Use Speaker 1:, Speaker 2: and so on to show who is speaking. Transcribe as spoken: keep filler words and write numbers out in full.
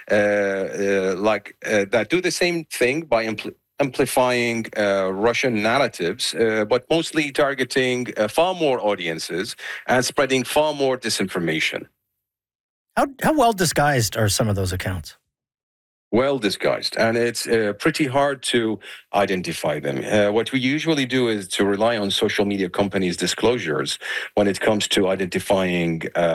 Speaker 1: uh, uh, like uh, that do the same thing by impl- amplifying uh, Russian narratives, uh, but mostly targeting uh, far more audiences and spreading far more disinformation.
Speaker 2: How how well disguised are some of those accounts?
Speaker 1: Well disguised, and it's uh, pretty hard to identify them. Uh, what we usually do is to rely on social media companies' disclosures when it comes to identifying uh,